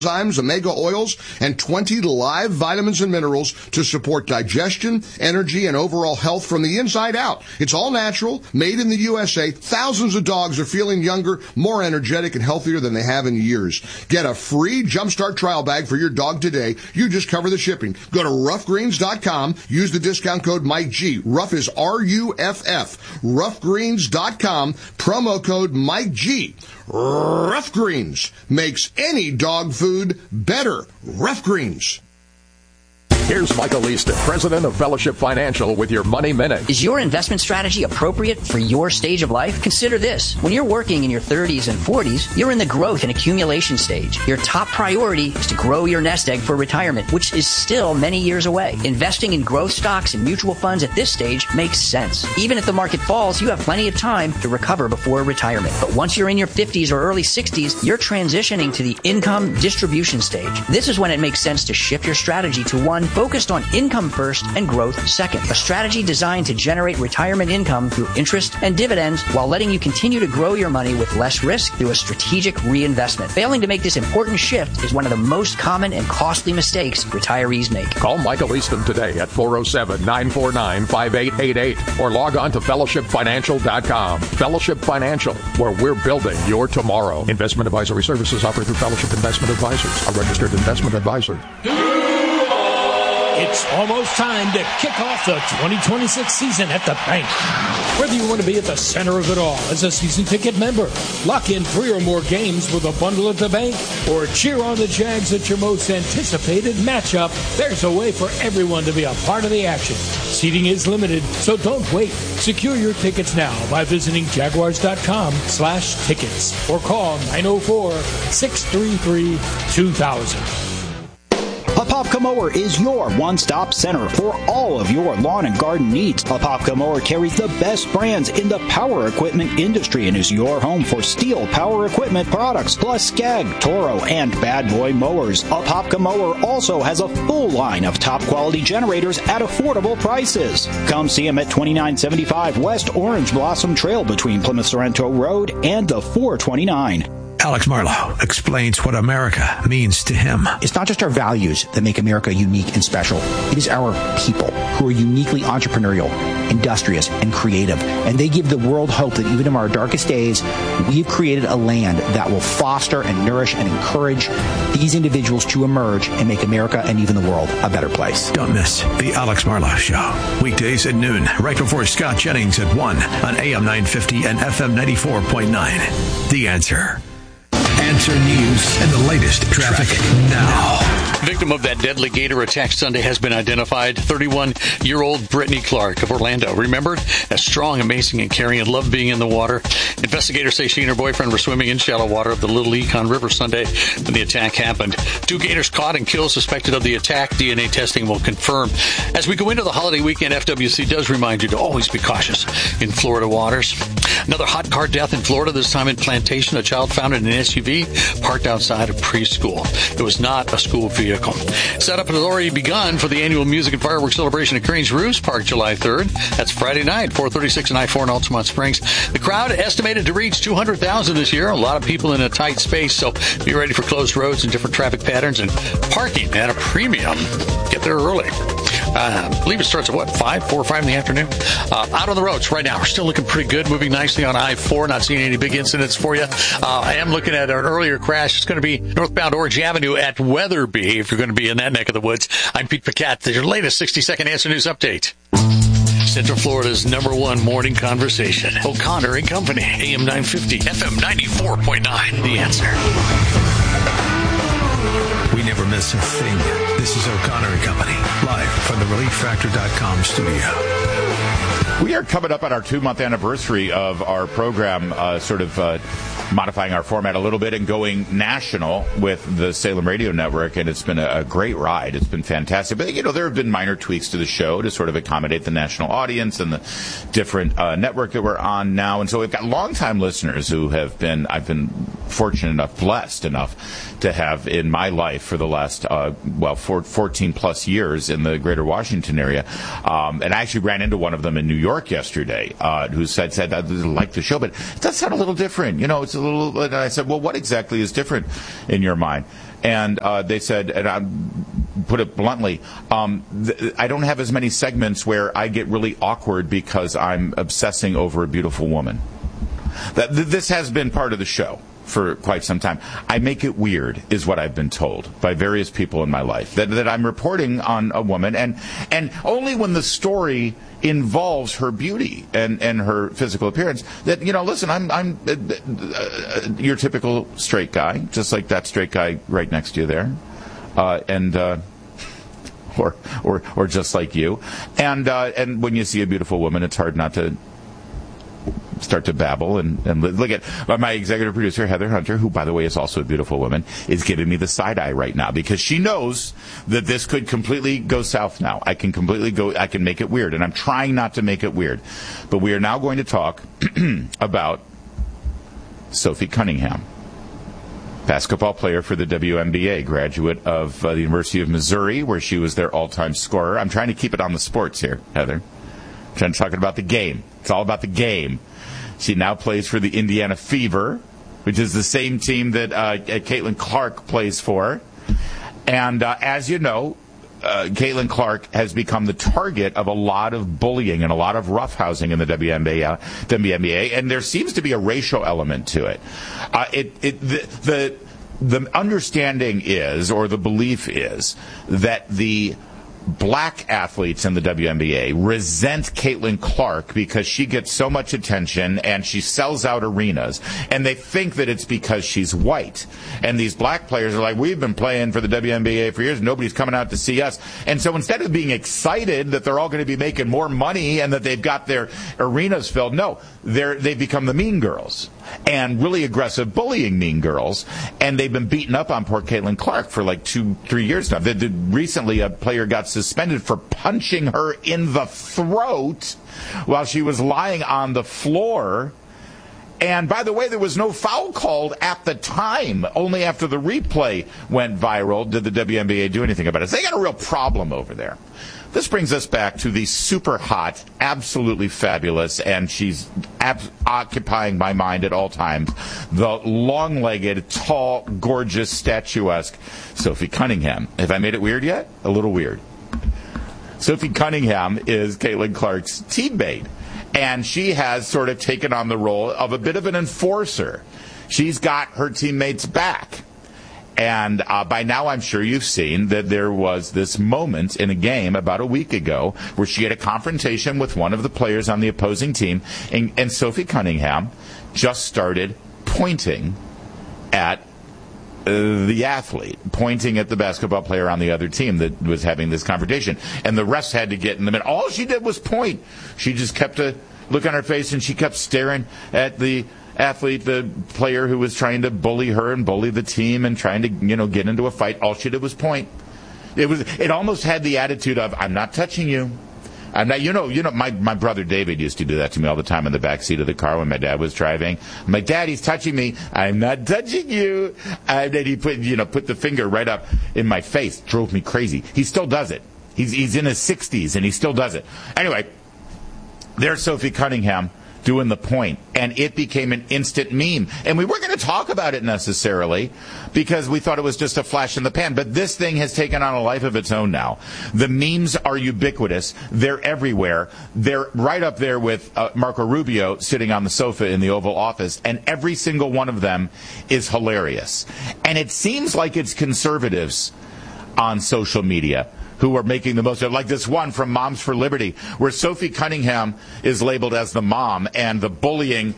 enzymes, omega oils, and 20 live vitamins and minerals to support digestion, energy, and overall health from the inside out. It's all natural, made in the USA. Thousands of dogs are feeling younger, more energetic, and healthier than they have in years. Get a free Jumpstart trial bag for your dog today. You just cover the shipping. Go to roughgreens.com. Use the discount code Mike G. Rough is R-U-F-F. Roughgreens.com. Promo code Mike G. Rough Greens makes any dog food better. Rough Greens. Here's Michael Easton, president of Fellowship Financial, with your Money Minute. Is your investment strategy appropriate for your stage of life? Consider this. When you're working in your 30s and 40s, you're in the growth and accumulation stage. Your top priority is to grow your nest egg for retirement, which is still many years away. Investing in growth stocks and mutual funds at this stage makes sense. Even if the market falls, you have plenty of time to recover before retirement. But once you're in your 50s or early 60s, you're transitioning to the income distribution stage. This is when it makes sense to shift your strategy to one focused on income first and growth second. A strategy designed to generate retirement income through interest and dividends while letting you continue to grow your money with less risk through a strategic reinvestment. Failing to make this important shift is one of the most common and costly mistakes retirees make. Call Michael Easton today at 407-949-5888 or log on to fellowshipfinancial.com. Fellowship Financial, where we're building your tomorrow. Investment advisory services offered through Fellowship Investment Advisors, a registered investment advisor. It's almost time to kick off the 2026 season at the bank. Whether you want to be at the center of it all as a season ticket member, lock in 3 or more games with a bundle at the bank, or cheer on the Jags at your most anticipated matchup, there's a way for everyone to be a part of the action. Seating is limited, so don't wait. Secure your tickets now by visiting jaguars.com/tickets or call 904-633-2000. Apopka Mower is your one-stop center for all of your lawn and garden needs. Apopka Mower carries the best brands in the power equipment industry and is your home for Steel power equipment products, plus Skag, Toro, and Bad Boy mowers. Apopka Mower also has a full line of top-quality generators at affordable prices. Come see them at 2975 West Orange Blossom Trail between Plymouth Sorrento Road and the 429. Alex Marlowe explains what America means to him. It's not just our values that make America unique and special. It is our people who are uniquely entrepreneurial, industrious, and creative. And they give the world hope that even in our darkest days, we've created a land that will foster and nourish and encourage these individuals to emerge and make America and even the world a better place. Don't miss the Alex Marlowe Show. Weekdays at noon, right before Scott Jennings at 1 on AM 950 and FM 94.9. The Answer. Answer News and the latest traffic now. Victim of that deadly gator attack Sunday has been identified. 31-year-old Brittany Clark of Orlando. Remembered as strong, amazing, and caring, and loved being in the water. Investigators say she and her boyfriend were swimming in shallow water of the Little Econ River Sunday when the attack happened. 2 gators caught and killed, suspected of the attack. DNA testing will confirm. As we go into the holiday weekend, FWC does remind you to always be cautious in Florida waters. Another hot car death in Florida, this time in Plantation. A child found in an SUV parked outside a preschool. It was not a school vehicle. Setup has already begun for the annual music and fireworks celebration at Cranes Roost Park July 3rd. That's Friday night, 436 and I-4 in Altamont Springs. The crowd estimated to reach 200,000 this year. A lot of people in a tight space, so be ready for closed roads and different traffic patterns and parking at a premium. Get there early. I believe it starts at 4 or 5 in the afternoon. Out on the roads right now, we're still looking pretty good, moving nicely on I-4, not seeing any big incidents for you. I am looking at an earlier crash. It's going to be northbound Orange Avenue at Weatherby, if you're going to be in that neck of the woods. I'm Pete Paquette, your latest 60-second Answer News update. Central Florida's #1 morning conversation. O'Connor and Company, AM 950, FM 94.9, The Answer. We never miss a thing. This is O'Connor and Company, live from the ReliefFactor.com studio. We are coming up on our 2-month anniversary of our program, modifying our format a little bit and going national with the Salem Radio Network, and it's been a great ride. It's been fantastic. But, there have been minor tweaks to the show to sort of accommodate the national audience and the different network that we're on now. And so we've got longtime listeners who I've been fortunate enough, blessed enough to have in my life for the last, 14 plus years in the greater Washington area. And I actually ran into one of them in New York yesterday, who said I like the show, but it does sound a little different. It's a little, and I said, well, what exactly is different in your mind? And they said, and I put it bluntly, I don't have as many segments where I get really awkward because I'm obsessing over a beautiful woman. This has been part of the show for quite some time. I make it weird, is what I've been told by various people in my life, that I'm reporting on a woman, and only when the story involves her beauty and her physical appearance, that, listen, I'm your typical straight guy, just like that straight guy right next to you there, or just like you, and when you see a beautiful woman, it's hard not to start to babble and look at my executive producer, Heather Hunter, who, by the way, is also a beautiful woman, is giving me the side eye right now because she knows that this could completely go south now. I can make it weird, and I'm trying not to make it weird. But we are now going to talk about Sophie Cunningham, basketball player for the WNBA, graduate of the University of Missouri, where she was their all-time scorer. I'm trying to keep it on the sports here, Heather. I'm trying to talk about the game. It's all about the game. She now plays for the Indiana Fever, which is the same team that Caitlin Clark plays for. And as you know, Caitlin Clark has become the target of a lot of bullying and a lot of roughhousing in the WNBA, and there seems to be a racial element to it. The understanding is, or the belief is, that the black athletes in the WNBA resent Caitlin Clark because she gets so much attention and she sells out arenas, and they think that it's because she's white. And these black players are like, we've been playing for the WNBA for years, nobody's coming out to see us. And so instead of being excited that they're all going to be making more money and that they've got their arenas filled, no, they've become the mean girls, and really aggressive bullying mean girls, and they've been beating up on poor Caitlin Clark for like 2-3 years now. Recently, a player got suspended for punching her in the throat while she was lying on the floor. And by the way, there was no foul called at the time. Only after the replay went viral did the WNBA do anything about it. So they got a real problem over there. This brings us back to the super hot, absolutely fabulous, and she's occupying my mind at all times, the long-legged, tall, gorgeous, statuesque Sophie Cunningham. Have I made it weird yet? A little weird. Sophie Cunningham is Caitlin Clark's teammate, and she has sort of taken on the role of a bit of an enforcer. She's got her teammates back. And by now, I'm sure you've seen that there was this moment in a game about a week ago where she had a confrontation with one of the players on the opposing team, and Sophie Cunningham just started pointing at the athlete, pointing at the basketball player on the other team that was having this confrontation. And the refs had to get in the middle. All she did was point. She just kept a look on her face, and she kept staring at the athlete, the player who was trying to bully her and bully the team and trying to, get into a fight. All she did was point. It almost had the attitude of, I'm not touching you. I'm not, my brother David used to do that to me all the time in the back seat of the car when my dad was driving. I'm like, Dad, he's touching me. I'm not touching you. And then he put the finger right up in my face. Drove me crazy. He still does it. He's in his 60s and he still does it. Anyway, there's Sophie Cunningham doing the point, and it became an instant meme. And we weren't going to talk about it necessarily because we thought it was just a flash in the pan, but this thing has taken on a life of its own now. The memes are ubiquitous. They're everywhere. They're right up there with Marco Rubio sitting on the sofa in the Oval Office, and every single one of them is hilarious. And it seems like it's conservatives on social media who are making the most of it. Like this one from Moms for Liberty, where Sophie Cunningham is labeled as the mom, and the bullying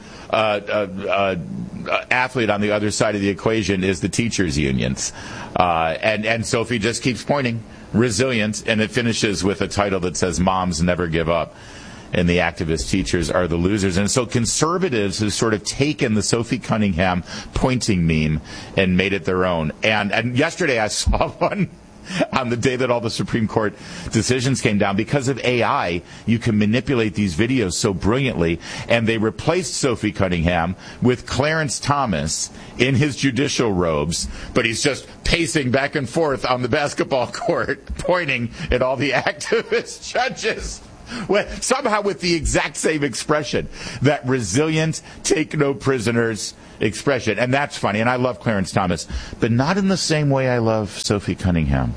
athlete on the other side of the equation is the teachers' unions. And Sophie just keeps pointing, resilient, and it finishes with a title that says, Moms Never Give Up. And the activist teachers are the losers. And so conservatives have sort of taken the Sophie Cunningham pointing meme and made it their own. And yesterday I saw one on the day that all the Supreme Court decisions came down. Because of AI, you can manipulate these videos so brilliantly, and they replaced Sophie Cunningham with Clarence Thomas in his judicial robes, but he's just pacing back and forth on the basketball court, pointing at all the activist judges. somehow with the exact same expression, that resilient, take no prisoners expression. And that's funny. And I love Clarence Thomas, but not in the same way I love Sophie Cunningham.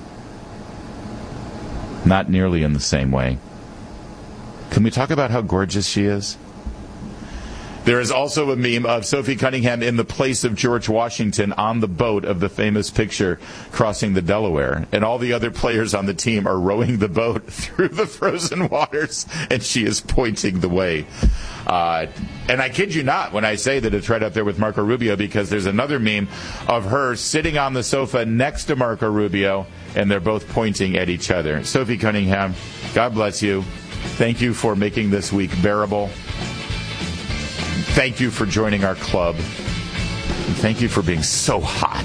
Not nearly in the same way. Can we talk about how gorgeous she is? There is also a meme of Sophie Cunningham in the place of George Washington on the boat of the famous picture crossing the Delaware. And all the other players on the team are rowing the boat through the frozen waters, and she is pointing the way. And I kid you not when I say that it's right up there with Marco Rubio, because there's another meme of her sitting on the sofa next to Marco Rubio, and they're both pointing at each other. Sophie Cunningham, God bless you. Thank you for making this week bearable. Thank you for joining our club. And thank you for being so hot.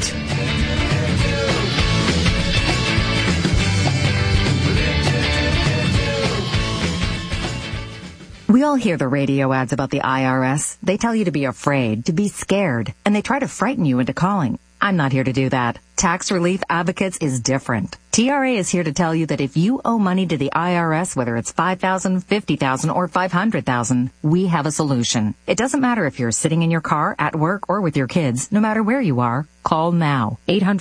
We all hear the radio ads about the IRS. They tell you to be afraid, to be scared, and they try to frighten you into calling. I'm not here to do that. Tax Relief Advocates is different. TRA is here to tell you that if you owe money to the IRS, whether it's $5,000, $50,000, or $500,000, we have a solution. It doesn't matter if you're sitting in your car, at work, or with your kids. No matter where you are, call now.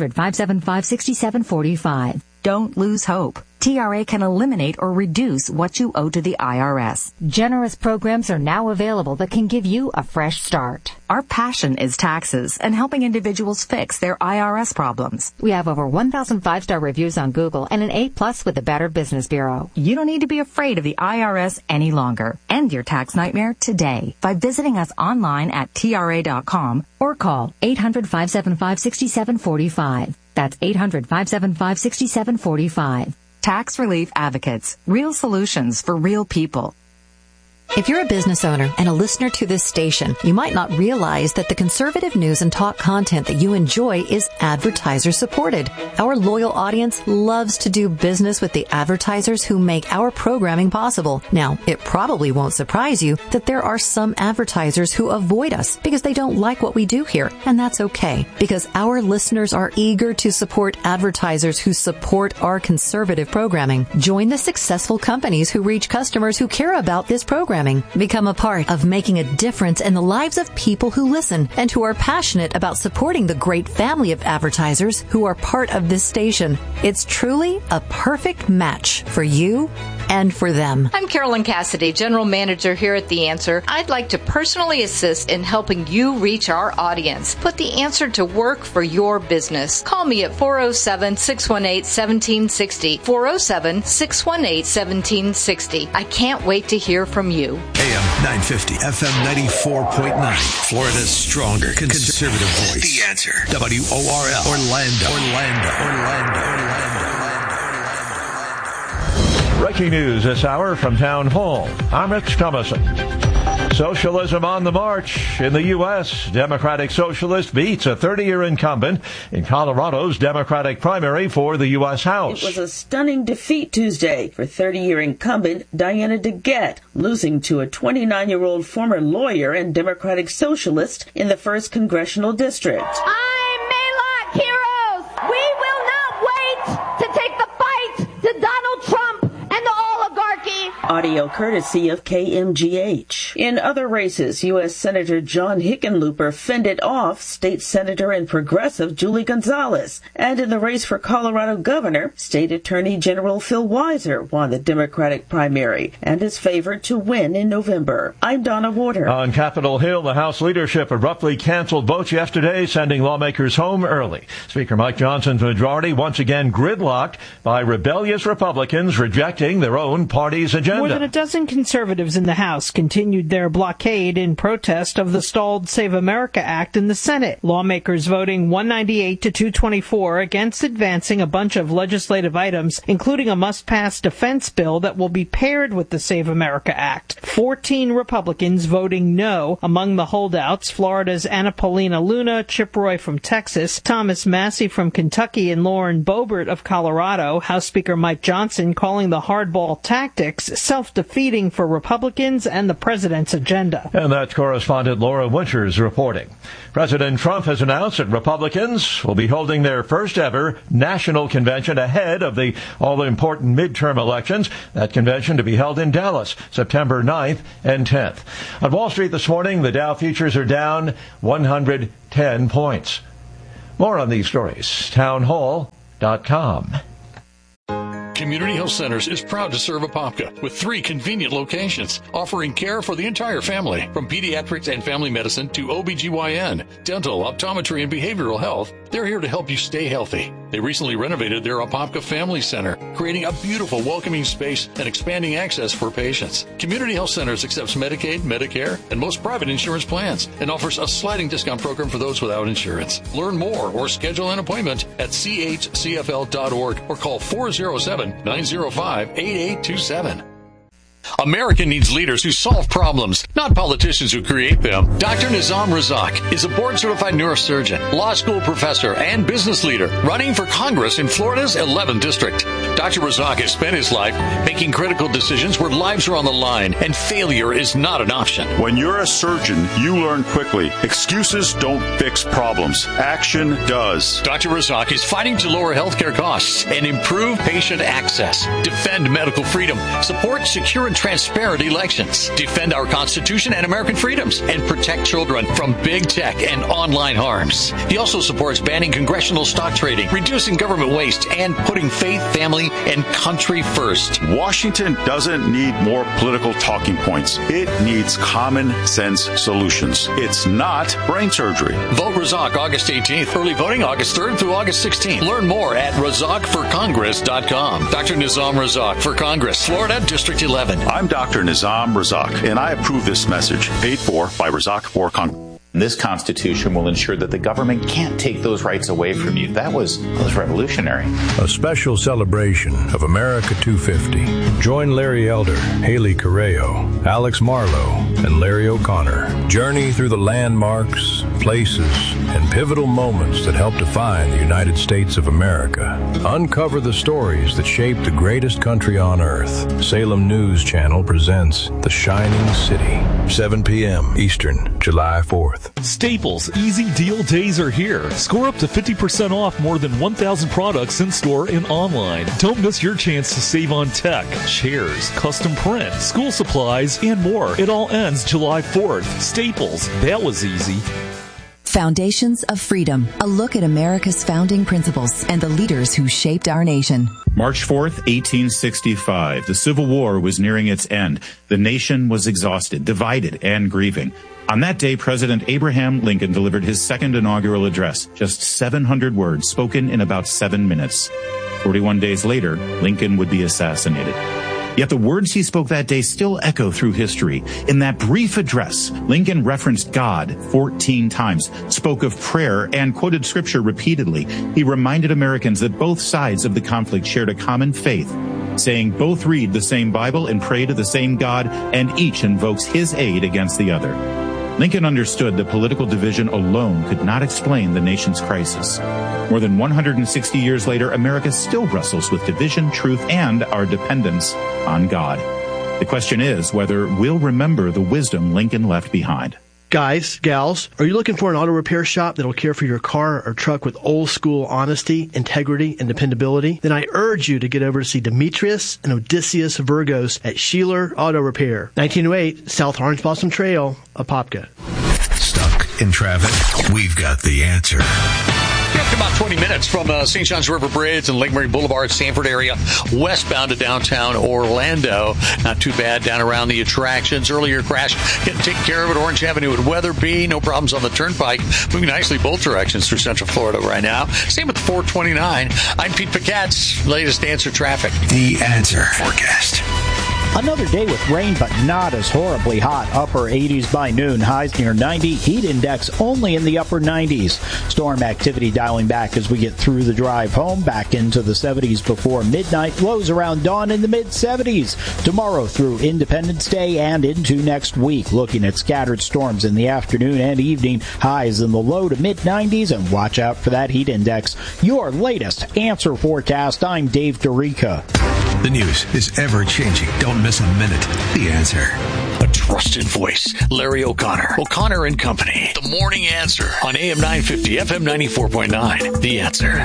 800-575-6745. Don't lose hope. TRA can eliminate or reduce what you owe to the IRS. Generous programs are now available that can give you a fresh start. Our passion is taxes and helping individuals fix their IRS problems. We have over 1,000 5-star reviews on Google and an A+ with the Better Business Bureau. You don't need to be afraid of the IRS any longer. End your tax nightmare today by visiting us online at TRA.com or call 800-575-6745. That's 800-575-6745. Tax Relief Advocates. Real solutions for real people. If you're a business owner and a listener to this station, you might not realize that the conservative news and talk content that you enjoy is advertiser supported. Our loyal audience loves to do business with the advertisers who make our programming possible. Now, it probably won't surprise you that there are some advertisers who avoid us because they don't like what we do here, and that's okay, because our listeners are eager to support advertisers who support our conservative programming. Join the successful companies who reach customers who care about this program. Become a part of making a difference in the lives of people who listen and who are passionate about supporting the great family of advertisers who are part of this station. It's truly a perfect match for you and for them. I'm Carolyn Cassidy, General Manager here at The Answer. I'd like to personally assist in helping you reach our audience. Put The Answer to work for your business. Call me at 407-618-1760. 407-618-1760. I can't wait to hear from you. AM 950, FM 94.9. Florida's stronger conservative voice. The Answer. WORL. Orlando. Breaking news this hour from Town Hall. I'm Rich Thomason. Socialism on the march in the U.S. Democratic Socialist beats a 30-year incumbent in Colorado's Democratic primary for the U.S. House. It was a stunning defeat Tuesday for 30-year incumbent Diana DeGette, losing to a 29-year-old former lawyer and Democratic Socialist in the 1st Congressional District. I'm Maylock Heroes! We will not wait to take the fight to Donald Trump and the oligarchy. Audio courtesy of KMGH. In other races, U.S. Senator John Hickenlooper fended off State Senator and Progressive Julie Gonzalez. And in the race for Colorado Governor, State Attorney General Phil Weiser won the Democratic primary and is favored to win in November. I'm Donna Warder. On Capitol Hill, the House leadership abruptly canceled votes yesterday, sending lawmakers home early. Speaker Mike Johnson's majority once again gridlocked by rebellious Republicans rejecting their own party's agenda. More than a dozen conservatives in the House continued their blockade in protest of the stalled Save America Act in the Senate. Lawmakers voting 198 to 224 against advancing a bunch of legislative items, including a must-pass defense bill that will be paired with the Save America Act. 14 Republicans voting no. Among the holdouts, Florida's Anna Paulina Luna, Chip Roy from Texas, Thomas Massie from Kentucky, and Lauren Boebert of Colorado. House Speaker Mike Johnson calling the hardball tactics self-defeating for Republicans and the president's agenda. And that's correspondent Laura Winters reporting. President Trump has announced that Republicans will be holding their first ever national convention ahead of the all-important midterm elections. That convention to be held in Dallas, September 9th and 10th. On Wall Street this morning, the Dow futures are down 110 points. More on these stories, townhall.com. Community Health Centers is proud to serve Apopka with 3 convenient locations, offering care for the entire family, from pediatrics and family medicine to OBGYN, dental, optometry, and behavioral health. They're here to help you stay healthy. They recently renovated their Apopka Family Center, creating a beautiful, welcoming space and expanding access for patients. Community Health Centers accepts Medicaid, Medicare, and most private insurance plans, and offers a sliding discount program for those without insurance. Learn more or schedule an appointment at chcfl.org or call 407-905-8827. America needs leaders who solve problems, not politicians who create them. Dr. Nizam Razak is a board-certified neurosurgeon, law school professor, and business leader running for Congress in Florida's 11th District. Dr. Razak has spent his life making critical decisions where lives are on the line and failure is not an option. When you're a surgeon, you learn quickly. Excuses don't fix problems. Action does. Dr. Razak is fighting to lower healthcare costs and improve patient access, defend medical freedom, support secure and transparent elections, defend our Constitution and American freedoms, and protect children from big tech and online harms. He also supports banning congressional stock trading, reducing government waste, and putting faith, family, and country first. Washington doesn't need more political talking points. It needs common sense solutions. It's not brain surgery. Vote Razak August 18th. Early voting August 3rd through August 16th. Learn more at RazakForCongress.com. Dr. Nizam Razak for Congress, Florida, District 11. I'm Dr. Nizam Razak, and I approve this message, paid for by Razak for Congress. This Constitution will ensure that the government can't take those rights away from you. That was revolutionary. A special celebration of America 250. Join Larry Elder, Haley Correo, Alex Marlowe, and Larry O'Connor. Journey through the landmarks, places, and pivotal moments that help define the United States of America. Uncover the stories that shaped the greatest country on earth. Salem News Channel presents The Shining City, 7 p.m. Eastern, July 4th. Staples Easy Deal Days are here. Score up to 50% off more than 1,000 products in store and online. Don't miss your chance to save on tech, chairs, custom print, school supplies, and more. It all ends July 4th. Staples, that was easy. Foundations of Freedom, a look at America's founding principles and the leaders who shaped our nation. March 4th, 1865. The Civil War was nearing its end. The nation was exhausted, divided, and grieving. On that day, President Abraham Lincoln delivered his second inaugural address, just 700 words spoken in about 7 minutes. 41 days later, Lincoln would be assassinated. Yet the words he spoke that day still echo through history. In that brief address, Lincoln referenced God 14 times, spoke of prayer, and quoted scripture repeatedly. He reminded Americans that both sides of the conflict shared a common faith, saying both read the same Bible and pray to the same God, and each invokes his aid against the other. Lincoln understood that political division alone could not explain the nation's crisis. More than 160 years later, America still wrestles with division, truth, and our dependence on God. The question is whether we'll remember the wisdom Lincoln left behind. Guys, gals, are you looking for an auto repair shop that'll care for your car or truck with old school honesty, integrity, and dependability? Then I urge you to get over to see Demetrius and Odysseus Virgos at Sheeler Auto Repair, 1908 South Orange Blossom Trail, Apopka. Stuck in traffic? We've got the answer. About 20 minutes from St. John's River Bridge and Lake Mary Boulevard, Sanford area, westbound to downtown Orlando. Not too bad down around the attractions. Earlier crash, getting taken care of at Orange Avenue at Weatherby. No problems on the turnpike. Moving nicely both directions through Central Florida right now. Same with 429. I'm Pete Paquette's latest Answer Traffic. The Answer Forecast. Another day with rain, but not as horribly hot. Upper 80s by noon, highs near 90. Heat index only in the upper 90s. Storm activity dialing back as we get through the drive home, back into the 70s before midnight. Lows around dawn in the mid-70s. Tomorrow through Independence Day and into next week. Looking at scattered storms in the afternoon and evening. Highs in the low to mid-90s, and watch out for that heat index. Your latest Answer Forecast. I'm Dave DeRica. The news is ever-changing. Don't miss a minute. The Answer. A trusted voice, Larry O'Connor. O'Connor and Company. The Morning Answer on AM 950, FM 94.9. The Answer.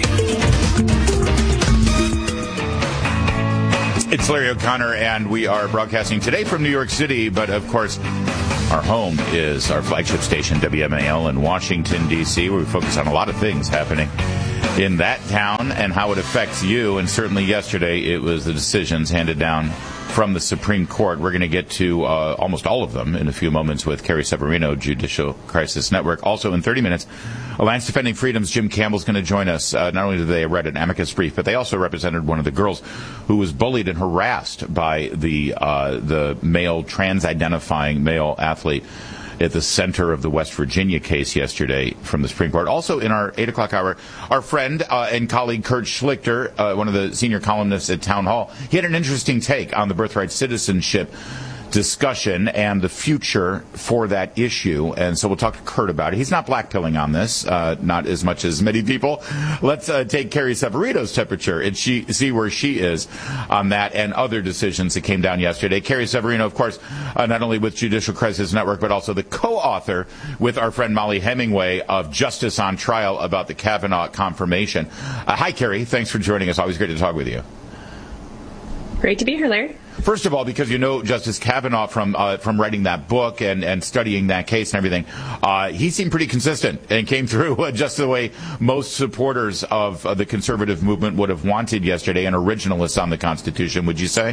It's Larry O'Connor, and we are broadcasting today from New York City, but of course, our home is our flagship station, WMAL, in Washington, D.C., where we focus on a lot of things happening in that town and how it affects you. And certainly yesterday, it was the decisions handed down from the Supreme Court. We're going to get to almost all of them in a few moments with Carrie Severino, Judicial Crisis Network. Also in 30 minutes, Alliance Defending Freedom's Jim Campbell's going to join us. Not only did they read an amicus brief, but they also represented one of the girls who was bullied and harassed by the male trans-identifying male athlete at the center of the West Virginia case yesterday from the Supreme Court. Also in our 8 o'clock hour, our friend and colleague Kurt Schlichter, one of the senior columnists at Town Hall, he had an interesting take on the birthright citizenship discussion and the future for that issue. And so we'll talk to Kurt about it. He's not blackpilling on this, not as much as many people. Let's take Carrie Severino's temperature and see where she is on that and other decisions that came down yesterday. Carrie Severino, of course, not only with Judicial Crisis Network, but also the co-author with our friend Molly Hemingway of Justice on Trial about the Kavanaugh confirmation. Hi, Carrie. Thanks for joining us. Always great to talk with you. Great to be here, Larry. First of all, because you know Justice Kavanaugh from writing that book and studying that case and everything, he seemed pretty consistent and came through just the way most supporters of the conservative movement would have wanted yesterday, an originalist on the Constitution, would you say?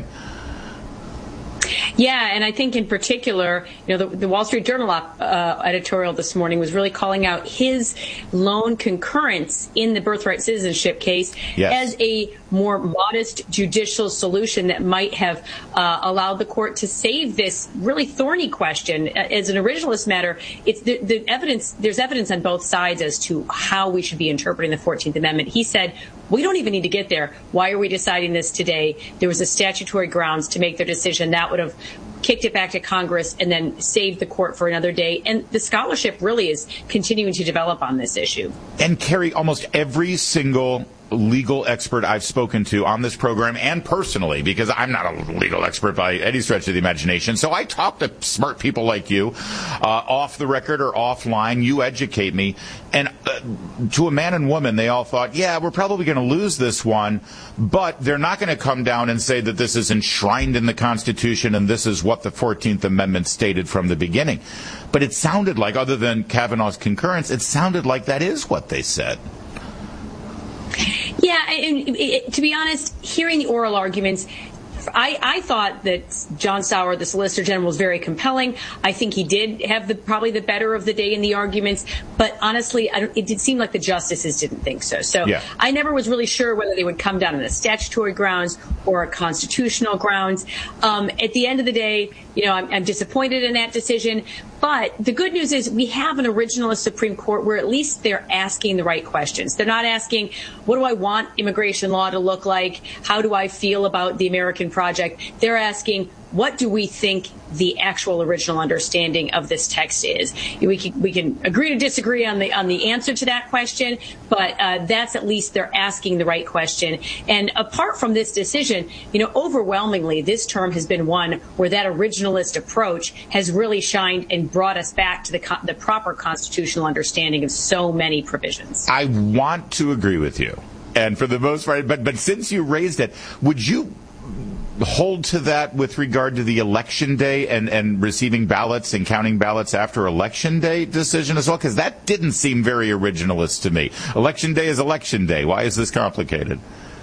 Yeah, and I think in particular, the Wall Street Journal editorial this morning was really calling out his lone concurrence in the birthright citizenship case as a more modest judicial solution that might have allowed the court to save this really thorny question. As an originalist matter, it's the evidence. There's evidence on both sides as to how we should be interpreting the 14th Amendment. He said, we don't even need to get there. Why are we deciding this today? There was a statutory grounds to make their decision. That would have kicked it back to Congress and then saved the court for another day. And the scholarship really is continuing to develop on this issue. And Carrie, almost every single legal expert I've spoken to on this program and personally, because I'm not a legal expert by any stretch of the imagination, so I talk to smart people like you off the record or offline. You educate me. And to a man and woman, they all thought, yeah, we're probably going to lose this one, but they're not going to come down and say that this is enshrined in the Constitution and this is what the 14th Amendment stated from the beginning. But it sounded like, other than Kavanaugh's concurrence, it sounded like that is what they said. Yeah, and to be honest, hearing the oral arguments, I thought that John Sauer, the Solicitor General, was very compelling. I think he did have probably the better of the day in the arguments. But honestly, it did seem like the justices didn't think so. So yeah. I never was really sure whether they would come down on a statutory grounds or a constitutional grounds. At the end of the day, I'm disappointed in that decision. But the good news is we have an originalist Supreme Court where at least they're asking the right questions. They're not asking, what do I want immigration law to look like? How do I feel about the American project? They're asking, what do we think the actual original understanding of this text is? We can agree to disagree on the answer to that question, but that's at least they're asking the right question. And apart from this decision, overwhelmingly, this term has been one where that originalist approach has really shined and brought us back to the proper constitutional understanding of so many provisions. I want to agree with you, and for the most part, but since you raised it, would you hold to that with regard to the election day and receiving ballots and counting ballots after election day decision as well? Because that didn't seem very originalist to me. Election day is election day. Why is this complicated?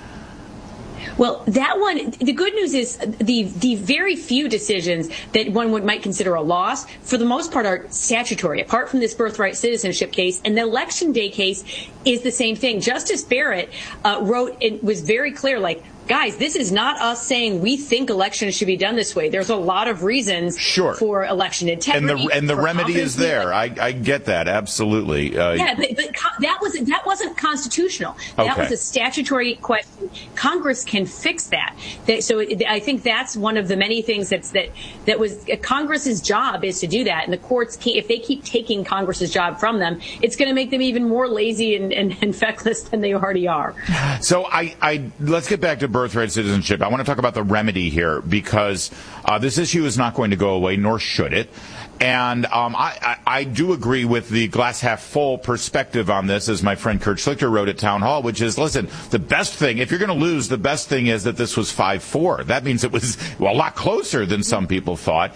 Well, that one, the good news is the very few decisions that one might consider a loss, for the most part, are statutory, apart from this birthright citizenship case. And the election day case is the same thing. Justice Barrett wrote, it was very clear, guys, this is not us saying we think elections should be done this way. There's a lot of reasons for election integrity. And the remedy is there. I get that. Absolutely. But that wasn't constitutional. That was a statutory question. Congress can fix that. So I think that's one of the many things that was Congress's job, is to do that. And the courts, if they keep taking Congress's job from them, it's going to make them even more lazy and feckless than they already are. So let's get back to birthright citizenship, I want to talk about the remedy here, because this issue is not going to go away, nor should it. And I do agree with the glass half full perspective on this, as my friend Kurt Schlichter wrote at Town Hall, which is, listen, the best thing, if you're going to lose, the best thing is that this was 5-4. That means it was a lot closer than some people thought.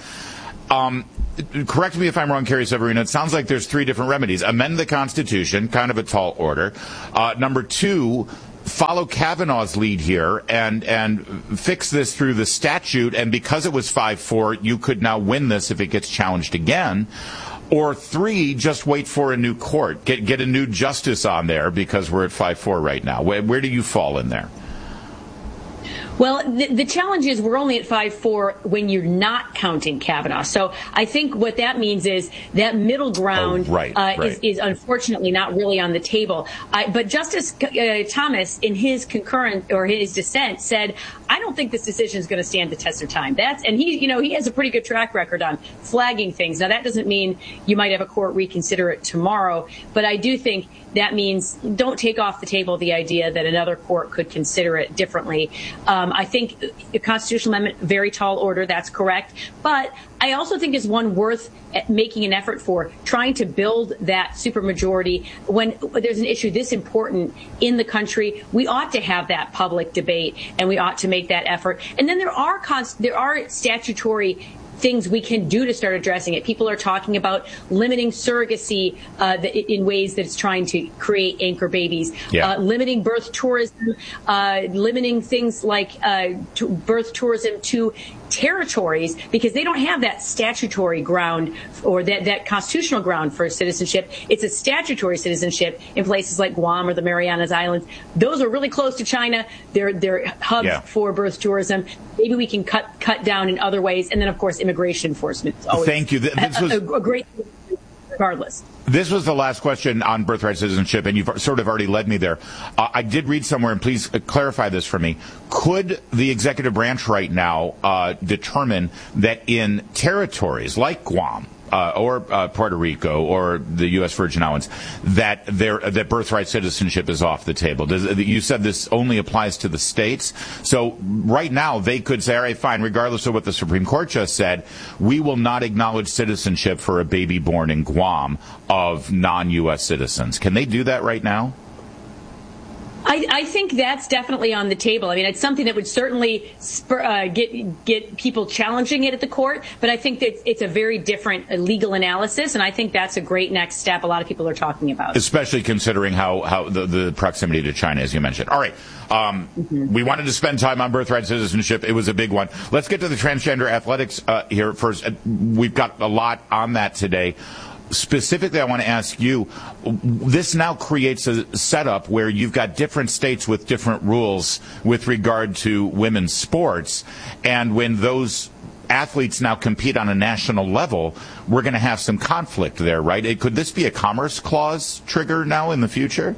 Correct me if I'm wrong, Carrie Severino. It sounds like there's 3 different remedies. Amend the Constitution, kind of a tall order. Number 2, follow Kavanaugh's lead here and fix this through the statute. And because it was 5-4, you could now win this if it gets challenged again. Or 3, just wait for a new court. Get a new justice on there, because we're at 5-4 right now. Where do you fall in there? Well, the challenge is we're only at 5-4 when you're not counting Kavanaugh. So I think what that means is that middle ground is unfortunately not really on the table. But Justice Thomas, in his concurrent or his dissent, said, I don't think this decision is going to stand the test of time. And he has a pretty good track record on flagging things. Now, that doesn't mean you might have a court reconsider it tomorrow, but I do think that means don't take off the table the idea that another court could consider it differently. I think a constitutional amendment, very tall order, that's correct. But I also think is one worth making an effort for, trying to build that supermajority when there's an issue this important in the country. We ought to have that public debate, and we ought to make that effort. And then there are statutory things we can do to start addressing it. People are talking about limiting surrogacy in ways that it's trying to create anchor babies, limiting birth tourism, limiting things like birth tourism to territories, because they don't have that statutory ground or that constitutional ground for citizenship. It's a statutory citizenship in places like Guam or the Marianas Islands. Those are really close to China. They're hubs for birth tourism. Maybe we can cut down in other ways. And then, of course, immigration enforcement is always Thank you. This was a great regardless. This was the last question on birthright citizenship, and you've sort of already led me there. I did read somewhere, and please clarify this for me. Could the executive branch right now determine that in territories like Guam or Puerto Rico or the U.S. Virgin Islands that birthright citizenship is off the table? You said this only applies to the states. So right now they could say, all right, fine, regardless of what the Supreme Court just said, we will not acknowledge citizenship for a baby born in Guam of non-U.S. citizens. Can they do that right now? I think that's definitely on the table. I mean, it's something that would certainly get people challenging it at the court, but I think that it's a very different legal analysis, and I think that's a great next step a lot of people are talking about. Especially considering how the proximity to China, as you mentioned. All right. We wanted to spend time on birthright citizenship. It was a big one. Let's get to the transgender athletics here first. We've got a lot on that today. Specifically, I want to ask you, this now creates a setup where you've got different states with different rules with regard to women's sports. And when those athletes now compete on a national level, we're going to have some conflict there, right? Could this be a Commerce Clause trigger now in the future?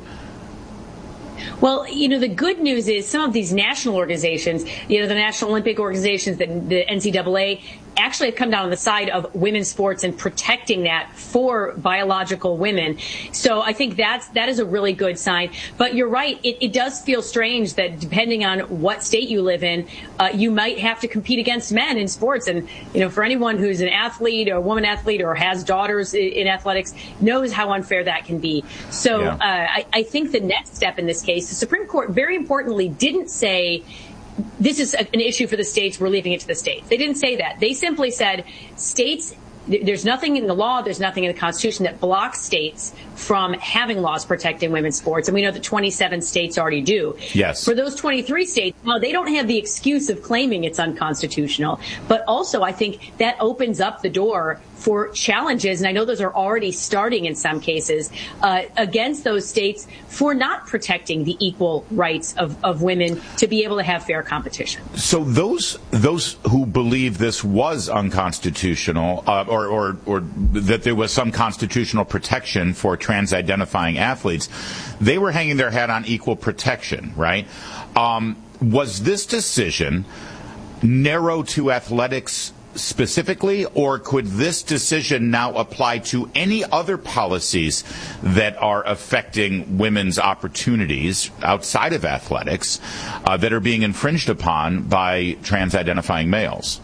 Well, the good news is some of these national organizations, the National Olympic organizations, the NCAA, actually have come down on the side of women's sports and protecting that for biological women. So I think that is a really good sign. But you're right, it does feel strange that depending on what state you live in, you might have to compete against men in sports. And, for anyone who's an athlete or a woman athlete or has daughters in athletics knows how unfair that can be. So I think the next step in this case, the Supreme Court very importantly didn't say, this is an issue for the states, we're leaving it to the states. They didn't say that. They simply said states, there's nothing in the law, there's nothing in the Constitution that blocks states from having laws protecting women's sports. And we know that 27 states already do. Yes. For those 23 states, well, they don't have the excuse of claiming it's unconstitutional. But also, I think that opens up the door for challenges, and I know those are already starting in some cases, against those states for not protecting the equal rights of women to be able to have fair competition. So those who believe this was unconstitutional, or that there was some constitutional protection for trans-identifying athletes, they were hanging their hat on equal protection, right? Was this decision narrow to athletics specifically, or could this decision now apply to any other policies that are affecting women's opportunities outside of athletics that are being infringed upon by trans-identifying males?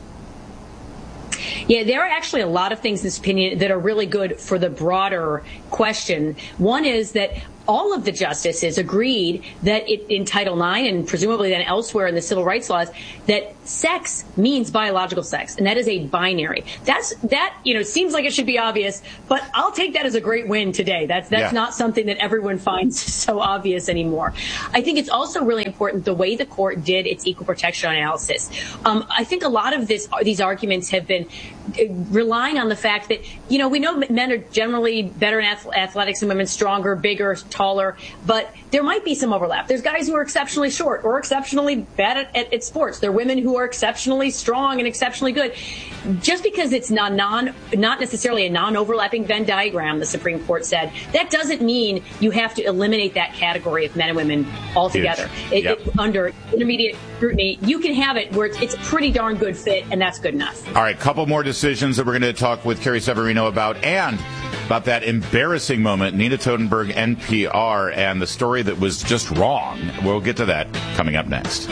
Yeah, there are actually a lot of things in this opinion that are really good for the broader question. One is that all of the justices agreed that in Title IX and presumably then elsewhere in the civil rights laws, that sex means biological sex, and that is a binary. That seems like it should be obvious, but I'll take that as a great win today. That's not something that everyone finds so obvious anymore. I think it's also really important the way the court did its equal protection analysis. I think a lot of these arguments have been relying on the fact that, we know men are generally better in athletics and women stronger, bigger, taller, but there might be some overlap. There's guys who are exceptionally short or exceptionally bad at sports. There are women who are exceptionally strong and exceptionally good. Just because it's not necessarily a non-overlapping Venn diagram, the Supreme Court said, that doesn't mean you have to eliminate that category of men and women altogether. Under intermediate scrutiny, you can have it where it's a pretty darn good fit, and that's good enough. All right, couple more decisions that we're going to talk with Carrie Severino about, and about that embarrassing moment, Nina Totenberg, NPR, and the story that was just wrong. We'll get to that coming up next.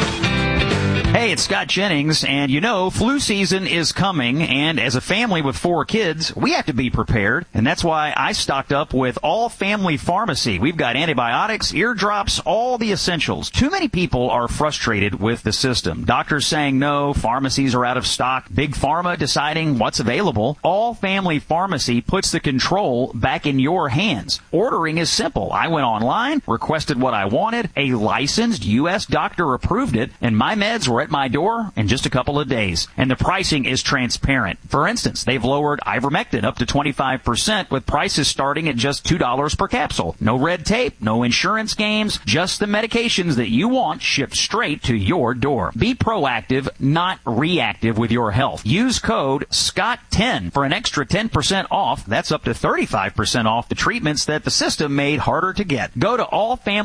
Hey, it's Scott Jennings, and flu season is coming, and as a family with 4 kids, we have to be prepared, and that's why I stocked up with All Family Pharmacy. We've got antibiotics, ear drops, all the essentials. Too many people are frustrated with the system. Doctors saying no, pharmacies are out of stock, Big Pharma deciding what's available. All Family Pharmacy puts the control back in your hands. Ordering is simple. I went online, requested what I wanted, a licensed U.S. doctor approved it, and my meds were at my door in just a couple of days. And the pricing is transparent. For instance, they've lowered ivermectin up to 25% with prices starting at just $2 per capsule. No red tape, no insurance games, just the medications that you want shipped straight to your door. Be proactive, not reactive with your health. Use code SCOTT10 for an extra 10% off. That's up to 35% off the treatments that the system made harder to get. Go to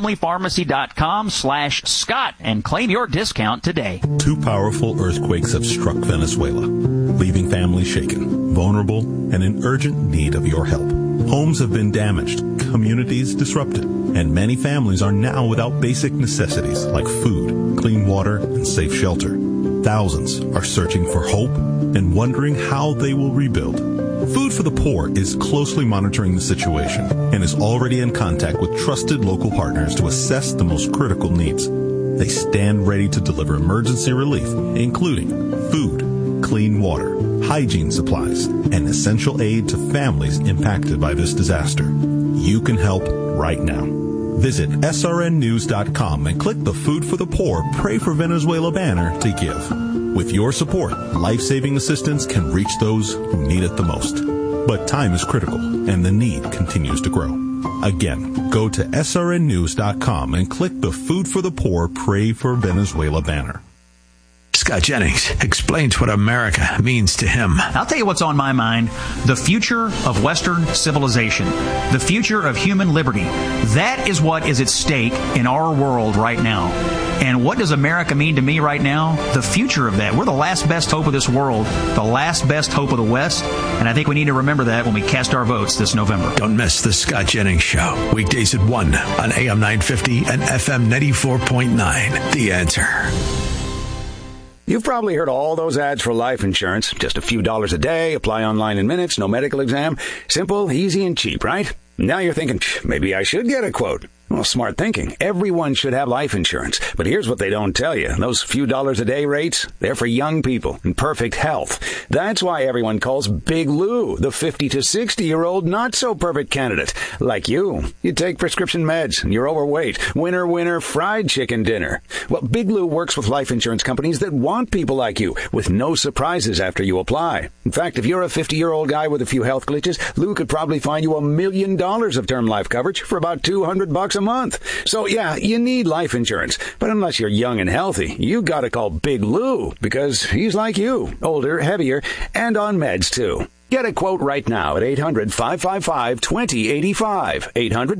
allfamilypharmacy.com/Scott and claim your discount today. 2 powerful earthquakes have struck Venezuela, leaving families shaken, vulnerable, and in urgent need of your help. Homes have been damaged, communities disrupted, and many families are now without basic necessities like food, clean water, and safe shelter. Thousands are searching for hope and wondering how they will rebuild. Food for the Poor is closely monitoring the situation and is already in contact with trusted local partners to assess the most critical needs. They stand ready to deliver emergency relief, including food, clean water, hygiene supplies, and essential aid to families impacted by this disaster. You can help right now. Visit srnnews.com and click the Food for the Poor Pray for Venezuela banner to give. With your support, life-saving assistance can reach those who need it the most. But time is critical, and the need continues to grow. Again, go to srnnews.com and click the Food for the Poor Pray for Venezuela banner. Scott Jennings explains what America means to him. I'll tell you what's on my mind. The future of Western civilization. The future of human liberty. That is what is at stake in our world right now. And what does America mean to me right now? The future of that. We're the last best hope of this world. The last best hope of the West. And I think we need to remember that when we cast our votes this November. Don't miss the Scott Jennings Show. Weekdays at 1 on AM 950 and FM 94.9. The Answer. You've probably heard all those ads for life insurance. Just a few dollars a day, apply online in minutes, no medical exam. Simple, easy, and cheap, right? Now you're thinking, maybe I should get a quote. Well, smart thinking. Everyone should have life insurance. But here's what they don't tell you. Those few dollars a day rates, they're for young people in perfect health. That's why everyone calls Big Lou the 50 to 60-year-old not-so-perfect candidate. Like you. You take prescription meds and you're overweight. Winner, winner, fried chicken dinner. Well, Big Lou works with life insurance companies that want people like you with no surprises after you apply. In fact, if you're a 50-year-old guy with a few health glitches, Lou could probably find you $1 million of term life coverage for about $200 a month. So yeah, you need life insurance. But unless you're young and healthy, you gotta call Big Lou because he's like you, older, heavier, and on meds too. Get a quote right now at 800-555-2085,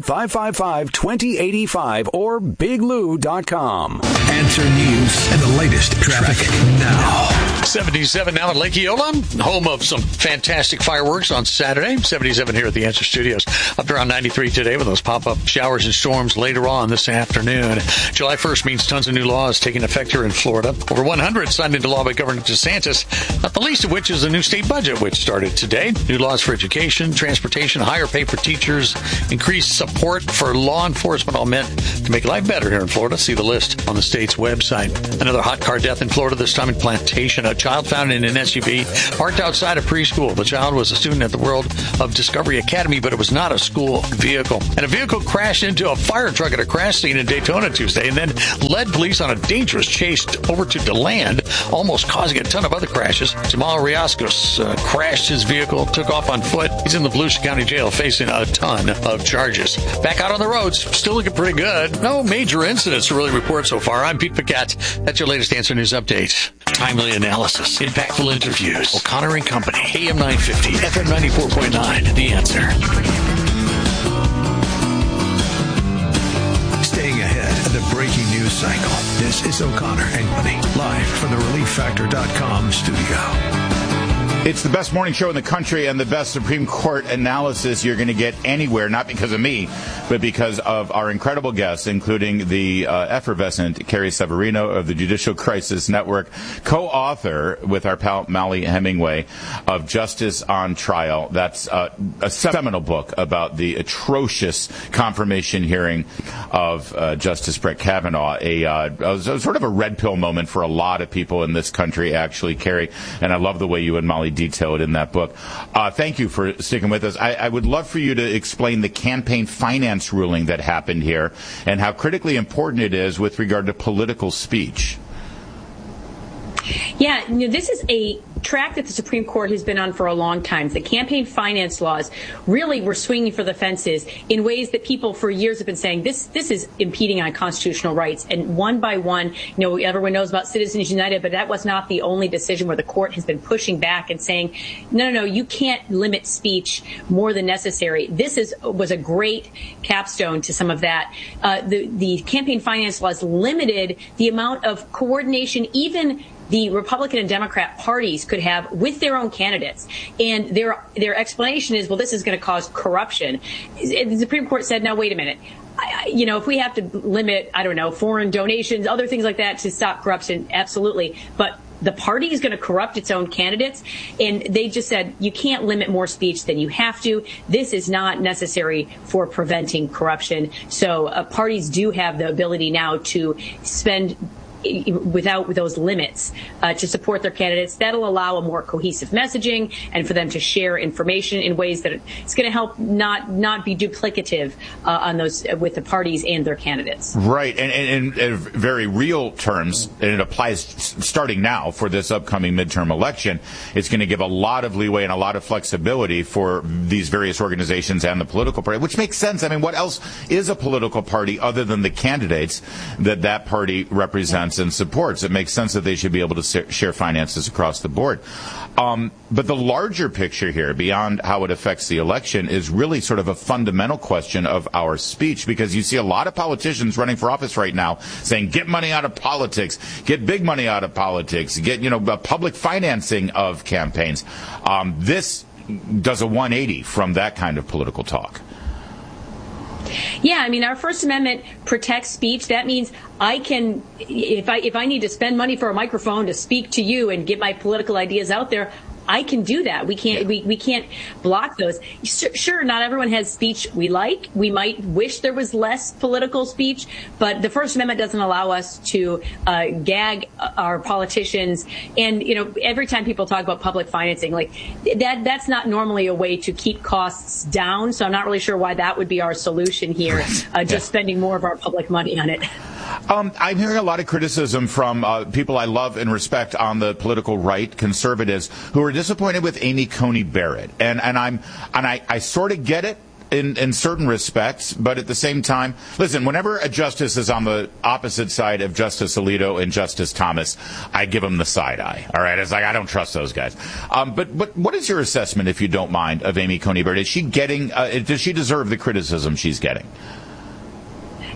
800-555-2085, or biglou.com. Answer News and the latest traffic now. 77 now in Lake Eola, home of some fantastic fireworks on Saturday. 77 here at the Answer Studios. Up to around 93 today with those pop-up showers and storms later on this afternoon. July 1st means tons of new laws taking effect here in Florida. Over 100 signed into law by Governor DeSantis, not the least of which is the new state budget, which started today. New laws for education, transportation, higher pay for teachers, increased support for law enforcement, all meant to make life better here in Florida. See the list on the state's website. Another hot car death in Florida, this time in Plantation. A child found in an SUV parked outside a preschool. The child was a student at the World of Discovery Academy, but it was not a school vehicle. And a vehicle crashed into a fire truck at a crash scene in Daytona Tuesday and then led police on a dangerous chase over to DeLand, almost causing a ton of other crashes. Jamal Riascos crashed his vehicle, took off on foot. He's in the Volusia County Jail facing a ton of charges. Back out on the roads, still looking pretty good. No major incidents to really report so far. I'm Pete Paquette. That's your latest Answer News update. Timely analysis, impactful interviews. O'Connor and Company, AM 950, FM 94.9, The Answer. Staying ahead of the breaking news cycle. This is O'Connor and Company, live from the ReliefFactor.com studio. It's the best morning show in the country and the best Supreme Court analysis you're going to get anywhere, not because of me, but because of our incredible guests, including the effervescent Carrie Severino of the Judicial Crisis Network, co-author with our pal Molly Hemingway of Justice on Trial. That's a seminal book about the atrocious confirmation hearing of Justice Brett Kavanaugh, a sort of a red pill moment for a lot of people in this country, actually, Carrie, and I love the way you and Molly detailed in that book. Thank you for sticking with us. I would love for you to explain the campaign finance ruling that happened here and how critically important it is with regard to political speech. Yeah, this is a track that the Supreme Court has been on for a long time. The campaign finance laws really were swinging for the fences in ways that people for years have been saying this is impeding on constitutional rights. And one by one, everyone knows about Citizens United, but that was not the only decision where the court has been pushing back and saying, no, you can't limit speech more than necessary. This was a great capstone to some of that. The campaign finance laws limited the amount of coordination even the Republican and Democrat parties could have with their own candidates. And their explanation is, well, this is going to cause corruption. The Supreme Court said, now, wait a minute. If we have to limit, foreign donations, other things like that to stop corruption, absolutely. But the party is going to corrupt its own candidates. And they just said, you can't limit more speech than you have to. This is not necessary for preventing corruption. So parties do have the ability now to spend without those limits to support their candidates. That'll allow a more cohesive messaging and for them to share information in ways that it's going to help not be duplicative on those with the parties and their candidates. Right, and in very real terms, and it applies starting now for this upcoming midterm election, it's going to give a lot of leeway and a lot of flexibility for these various organizations and the political party, which makes sense. I mean, what else is a political party other than the candidates that party represents and supports? It makes sense that they should be able to share finances across the board. But the larger picture here, beyond how it affects the election, is really sort of a fundamental question of our speech, because you see a lot of politicians running for office right now saying, get money out of politics, get big money out of politics, get, public financing of campaigns. This does a 180 from that kind of political talk. Yeah, our First Amendment protects speech. That means I can, if I need to spend money for a microphone to speak to you and get my political ideas out there, I can do that. We can't block those. Sure, not everyone has speech we like. We might wish there was less political speech, but the First Amendment doesn't allow us to gag our politicians. And every time people talk about public financing, like that's not normally a way to keep costs down. So I'm not really sure why that would be our solution here. Just spending more of our public money on it. I'm hearing a lot of criticism from people I love and respect on the political right, conservatives, who are disappointed with Amy Coney Barrett, and I sort of get it in certain respects, but at the same time, listen, whenever a justice is on the opposite side of Justice Alito and Justice Thomas, I give them the side eye. All right, it's like I don't trust those guys. But what is your assessment, if you don't mind, of Amy Coney Barrett? Is she getting? Does she deserve the criticism she's getting?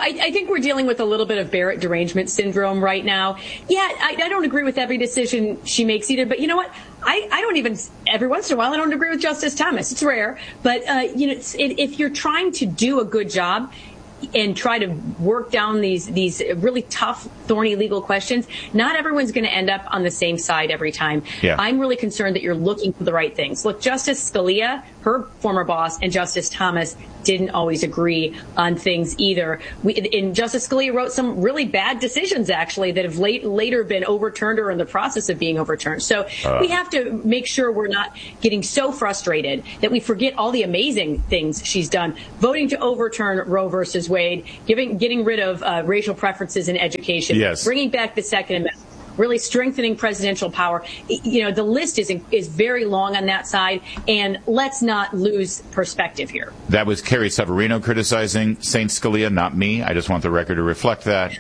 I think we're dealing with a little bit of Barrett derangement syndrome right now. Yeah, I don't agree with every decision she makes either, but you know what? I don't even, every once in a while, I don't agree with Justice Thomas. It's rare. But, if you're trying to do a good job and try to work down these really tough, thorny legal questions, not everyone's going to end up on the same side every time. Yeah. I'm really concerned that you're looking for the right things. Look, Justice Scalia, her former boss, and Justice Thomas didn't always agree on things either. And Justice Scalia wrote some really bad decisions, actually, that have later been overturned or in the process of being overturned. So we have to make sure we're not getting so frustrated that we forget all the amazing things she's done. Voting to overturn Roe versus Wade, getting rid of racial preferences in education, yes, bringing back the Second Amendment, really strengthening presidential power. The list is very long on that side, and let's not lose perspective here. That was Carrie Severino criticizing St. Scalia, not me. I just want the record to reflect that.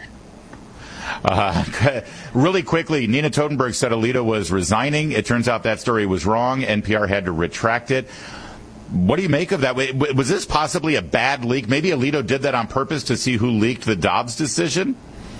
Really quickly, Nina Totenberg said Alito was resigning. It turns out that story was wrong. NPR had to retract it. What do you make of that? Was this possibly a bad leak? Maybe Alito did that on purpose to see who leaked the Dobbs decision?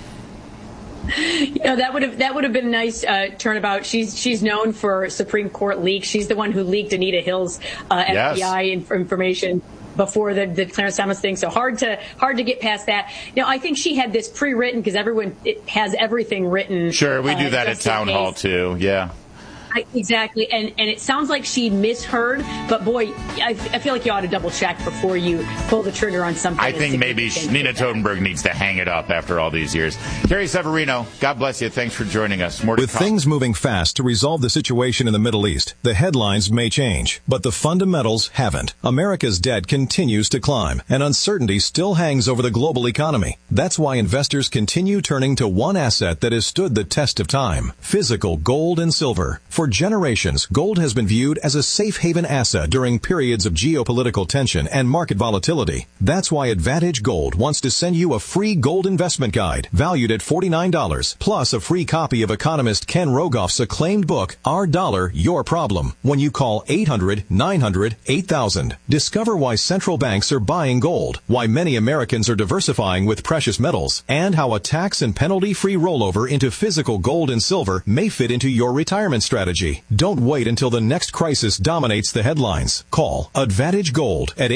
That would have been a nice turnabout. She's known for Supreme Court leaks. She's the one who leaked Anita Hill's FBI information before the Clarence Thomas thing. So hard to get past that. I think she had this pre-written because everyone has everything written. Sure, we do that at Town Hall too. Yeah. Exactly, and it sounds like she misheard, but boy, I feel like you ought to double check before you pull the trigger on something. I think maybe Nina Totenberg needs to hang it up after all these years. Carrie Severino, God bless you. Thanks for joining us. More to With things moving fast to resolve the situation in the Middle East, the headlines may change, but the fundamentals haven't. America's debt continues to climb, and uncertainty still hangs over the global economy. That's why investors continue turning to one asset that has stood the test of time: physical gold and silver. For generations, gold has been viewed as a safe haven asset during periods of geopolitical tension and market volatility. That's why Advantage Gold wants to send you a free gold investment guide valued at $49, plus a free copy of economist Ken Rogoff's acclaimed book, Our Dollar, Your Problem, when you call 800-900-8000. Discover why central banks are buying gold, why many Americans are diversifying with precious metals, and how a tax and penalty-free rollover into physical gold and silver may fit into your retirement strategy. Don't wait until the next crisis dominates the headlines. Call Advantage Gold at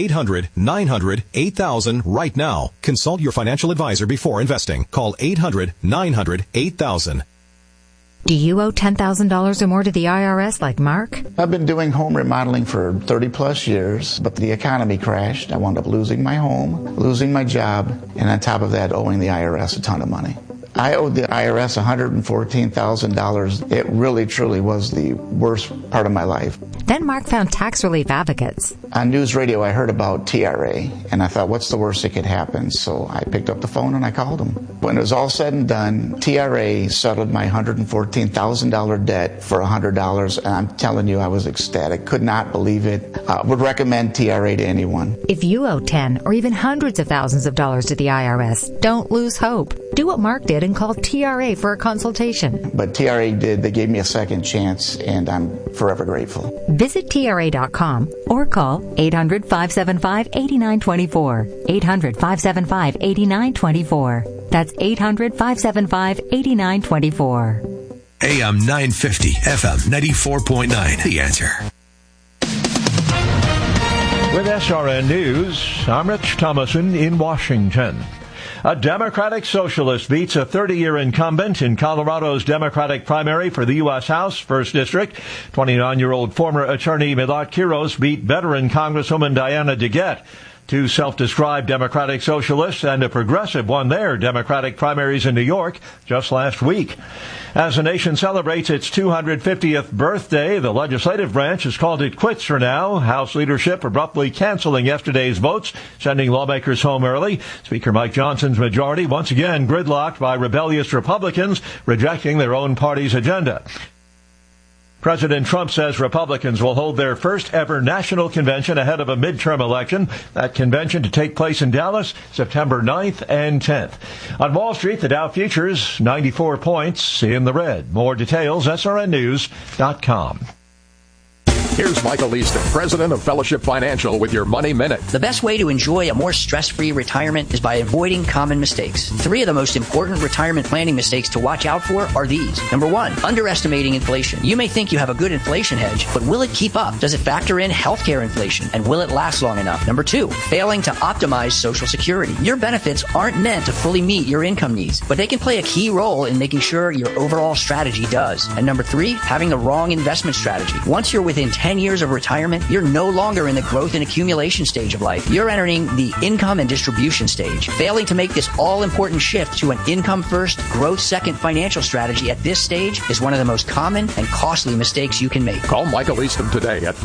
800-900-8000 right now. Consult your financial advisor before investing. Call 800-900-8000. Do you owe $10,000 or more to the IRS like Mark? I've been doing home remodeling for 30 plus years, but the economy crashed. I wound up losing my home, losing my job, and on top of that, owing the IRS a ton of money. I owed the IRS $114,000. It really, truly was the worst part of my life. Then Mark found tax relief advocates. On news radio, I heard about TRA, and I thought, what's the worst that could happen? So I picked up the phone and I called them. When it was all said and done, TRA settled my $114,000 debt for $100, and I'm telling you, I was ecstatic. Could not believe it. Would recommend TRA to anyone. If you owe 10 or even hundreds of thousands of dollars to the IRS, don't lose hope. Do what Mark did and call TRA for a consultation. But TRA did. They gave me a second chance, and I'm forever grateful. Visit TRA.com or call 800-575-8924. 800-575-8924. That's 800-575-8924. AM 950, FM 94.9. The Answer. With SRN News, I'm Rich Thomason in Washington. A Democratic socialist beats a 30-year incumbent in Colorado's Democratic primary for the U.S. House 1st District. 29-year-old former attorney Milot Quiros beat veteran Congresswoman Diana DeGette. Two self-described Democratic socialists and a progressive won their Democratic primaries in New York just last week. As the nation celebrates its 250th birthday, the legislative branch has called it quits for now. House leadership abruptly canceling yesterday's votes, sending lawmakers home early. Speaker Mike Johnson's majority once again gridlocked by rebellious Republicans rejecting their own party's agenda. President Trump says Republicans will hold their first ever national convention ahead of a midterm election. That convention to take place in Dallas, September 9th and 10th. On Wall Street, the Dow futures, 94 points in the red. More details, srnnews.com. Here's Michael Easton, president of Fellowship Financial, with your Money Minute. The best way to enjoy a more stress-free retirement is by avoiding common mistakes. 3 of the most important retirement planning mistakes to watch out for are these. Number 1, underestimating inflation. You may think you have a good inflation hedge, but will it keep up? Does it factor in healthcare inflation? And will it last long enough? Number 2, failing to optimize Social Security. Your benefits aren't meant to fully meet your income needs, but they can play a key role in making sure your overall strategy does. And number 3, having the wrong investment strategy. Once you're within 10 years of retirement, you're no longer in the growth and accumulation stage of life. You're entering the income and distribution stage. Failing to make this all-important shift to an income-first, growth-second financial strategy at this stage is one of the most common and costly mistakes you can make. Call Michael Easton today at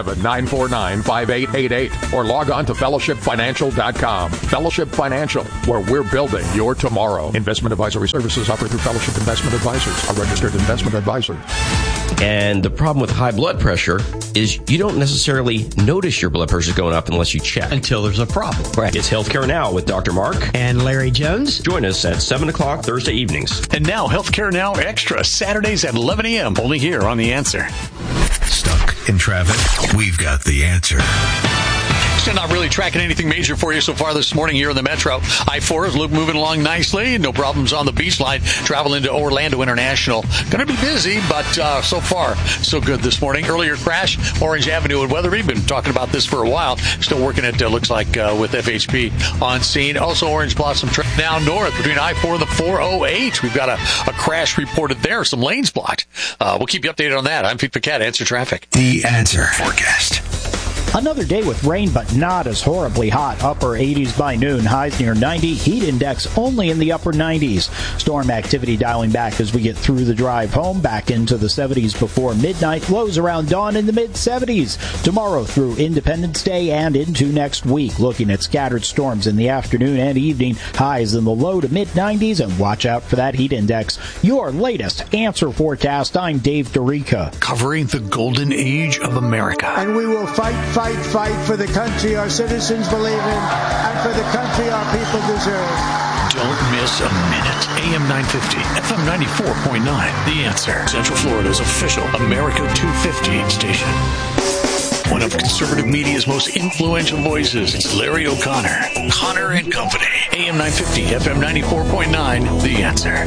407-949-5888 or log on to fellowshipfinancial.com. Fellowship Financial, where we're building your tomorrow. Investment advisory services offered through Fellowship Investment Advisors, a registered investment advisor. And the problem with high blood pressure is you don't necessarily notice your blood pressure is going up unless you check. Until there's a problem. Right. It's Healthcare Now with Dr. Mark and Larry Jones. Join us at 7 o'clock Thursday evenings. And now Healthcare Now Extra, Saturdays at 11 a.m. only here on The Answer. Stuck in traffic? We've got the answer. Still not really tracking anything major for you so far this morning here in the Metro. I-4 is moving along nicely. No problems on the beach line. Travel into Orlando International. Going to be busy, but so far, so good this morning. Earlier crash, Orange Avenue in Weatherby. Been talking about this for a while. Still working it, looks like, with FHP on scene. Also, Orange Blossom now north between I-4 and the 408. We've got a crash reported there. Some lanes blocked. We'll keep you updated on that. I'm Pete Paquette, Answer Traffic. The Answer forecast. Another day with rain, but not as horribly hot. Upper 80s by noon, highs near 90. Heat index only in the upper 90s. Storm activity dialing back as we get through the drive home, back into the 70s before midnight. Lows around dawn in the mid-70s. Tomorrow through Independence Day and into next week. Looking at scattered storms in the afternoon and evening. Highs in the low to mid-90s, and watch out for that heat index. Your latest Answer forecast. I'm Dave Dorica. Covering the golden age of America. And we will fight for the country our citizens believe in and for the country our people deserve. Don't miss a minute. AM 950, FM 94.9. The Answer. Central Florida's official America 250 station. One of conservative media's most influential voices. It's Larry O'Connor. Connor and Company. AM 950, FM 94.9. The Answer.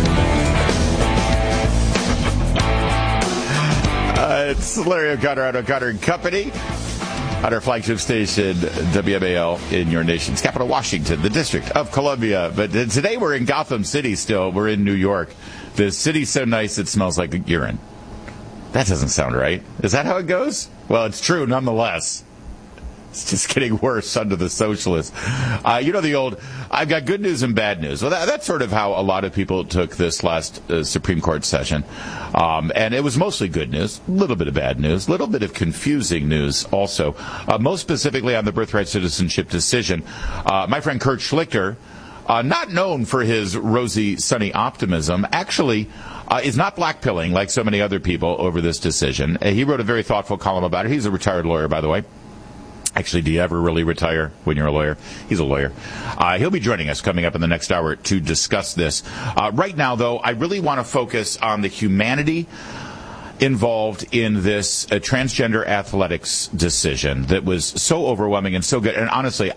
It's Larry O'Connor on O'Connor and Company. On our flagship station, WMAL, in your nation's capital, Washington, the District of Columbia. But today we're in Gotham City still. We're in New York. The city's so nice it smells like urine. That doesn't sound right. Is that how it goes? Well, it's true nonetheless. It's just getting worse under the socialists. You know the old, I've got good news and bad news. Well, that's sort of how a lot of people took this last Supreme Court session. And it was mostly good news, a little bit of bad news, a little bit of confusing news also. Most specifically on the birthright citizenship decision. My friend Kurt Schlichter, not known for his rosy, sunny optimism, actually is not blackpilling like so many other people over this decision. He wrote a very thoughtful column about it. He's a retired lawyer, by the way. Actually, do you ever really retire when you're a lawyer? He's a lawyer. He'll be joining us coming up in the next hour to discuss this. Right now, though, I really want to focus on the humanity involved in this transgender athletics decision that was so overwhelming and so good. And honestly,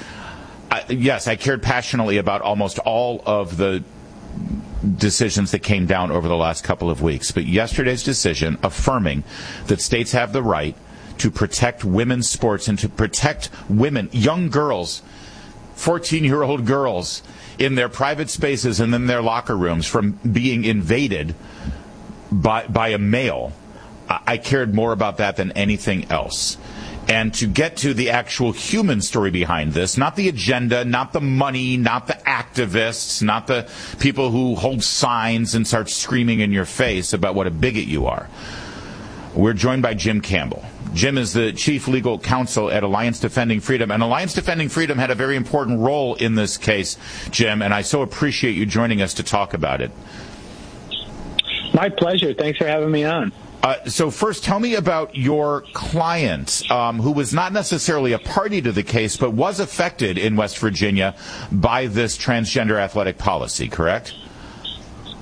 yes, I cared passionately about almost all of the decisions that came down over the last couple of weeks. But yesterday's decision affirming that states have the right to protect women's sports and to protect women, young girls, 14-year-old girls, in their private spaces and in their locker rooms from being invaded by a male. I cared more about that than anything else. And to get to the actual human story behind this, not the agenda, not the money, not the activists, not the people who hold signs and start screaming in your face about what a bigot you are. We're joined by Jim Campbell. Jim is the chief legal counsel at Alliance Defending Freedom. And Alliance Defending Freedom had a very important role in this case, Jim, and I so appreciate you joining us to talk about it. My pleasure. Thanks for having me on. So first, tell me about your client, who was not necessarily a party to the case, but was affected in West Virginia by this transgender athletic policy, correct?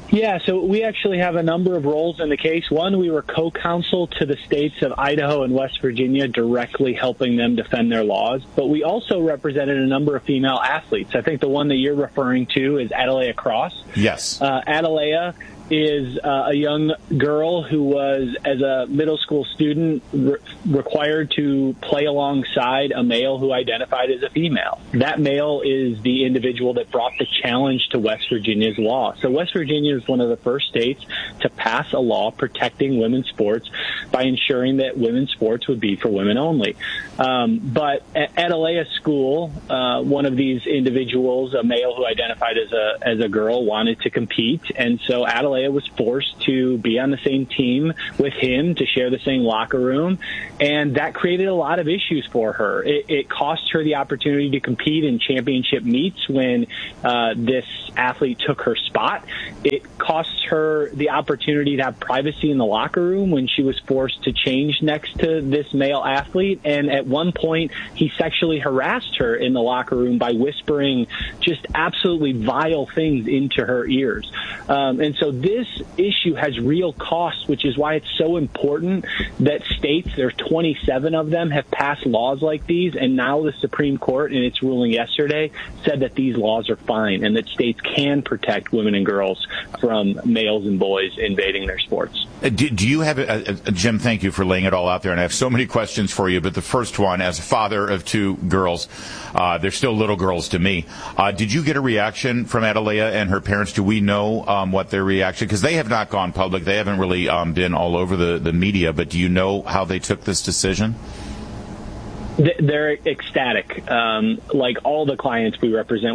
Yeah, so we actually have a number of roles in the case. One, we were co-counsel to the states of Idaho and West Virginia, directly helping them defend their laws. But we also represented a number of female athletes. I think the one that you're referring to is Adalea Cross. Yes. Adalea is a young girl who was, as a middle school student, required to play alongside a male who identified as a female. That male is the individual that brought the challenge to West Virginia's law. So West Virginia is one of the first states to pass a law protecting women's sports by ensuring that women's sports would be for women only. But at Adalea School, one of these individuals, a male who identified as a girl, wanted to compete, and so Adalea was forced to be on the same team with him, to share the same locker room, and that created a lot of issues for her. It cost her the opportunity to compete in championship meets when this athlete took her spot. It cost her the opportunity to have privacy in the locker room when she was forced to change next to this male athlete, and at one point he sexually harassed her in the locker room by whispering just absolutely vile things into her ears. And so this issue has real costs, which is why it's so important that states, there are 27 of them, have passed laws like these, and now the Supreme Court, in its ruling yesterday, said that these laws are fine and that states can protect women and girls from males and boys invading their sports. Do you have, Jim, thank you for laying it all out there, and I have so many questions for you, but the first one, as a father of two girls, they're still little girls to me, did you get a reaction from Adalea and her parents? Do we know what their reaction, because they have not gone public, they haven't really been all over the media, but do you know how they took this decision? They're ecstatic. Like all the clients we represent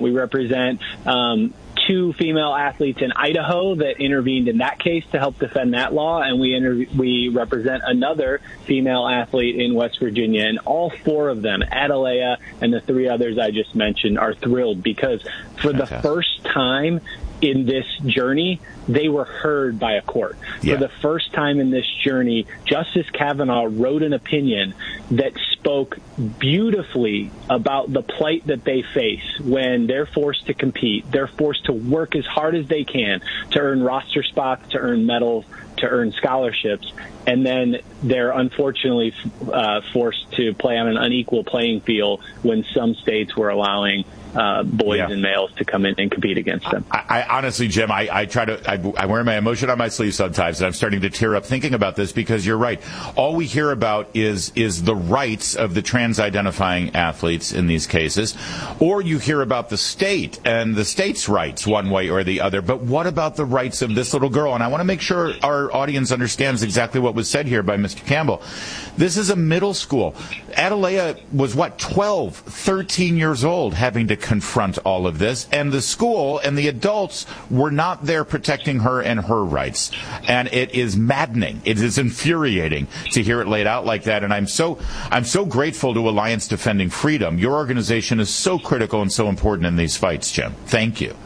two female athletes in Idaho that intervened in that case to help defend that law, and we represent another female athlete in West Virginia, and all four of them, Adalea and the three others I just mentioned, are thrilled because for the first time in this journey, they were heard by a court. For the first time in this journey, Justice Kavanaugh wrote an opinion that spoke beautifully about the plight that they face when they're forced to compete. They're forced to work as hard as they can to earn roster spots, to earn medals, to earn scholarships, and then they're unfortunately forced to play on an unequal playing field when some states were allowing boys and males to come in and compete against them. I honestly, Jim, I wear my emotion on my sleeve sometimes, and I'm starting to tear up thinking about this because you're right. All we hear about is the rights of the trans-identifying athletes in these cases, or you hear about the state and the state's rights one way or the other. But what about the rights of this little girl? And I want to make sure our audience understands exactly what was said here by Mr. Campbell. This is a middle school. Adalea was, 12, 13 years old, having to confront all of this, and the school and the adults were not there protecting her and her rights. And it is maddening. It is infuriating to hear it laid out like that. And I'm so grateful to Alliance Defending Freedom. Your organization is so critical and so important in these fights, Jim. Thank you.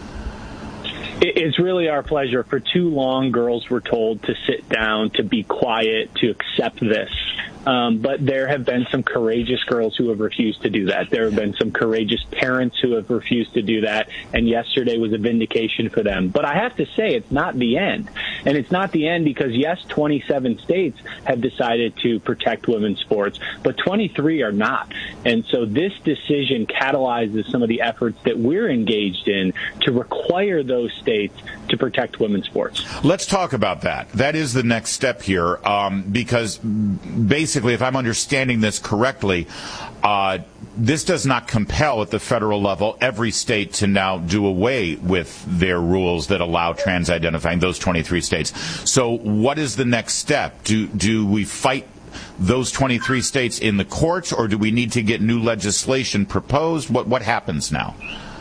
It's really our pleasure. For too long, girls were told to sit down, to be quiet, to accept this. But there have been some courageous girls who have refused to do that. There have been some courageous parents who have refused to do that, and yesterday was a vindication for them. But I have to say, it's not the end. And it's not the end because, yes, 27 states have decided to protect women's sports, but 23 are not. And so this decision catalyzes some of the efforts that we're engaged in to require those states to protect women's sports. Let's talk about that. That is the next step here, because basically, if I'm understanding this correctly, this does not compel at the federal level every state to now do away with their rules that allow trans-identifying, those 23 states. So what is the next step? Do we fight those 23 states in the courts, or do we need to get new legislation proposed? What happens now?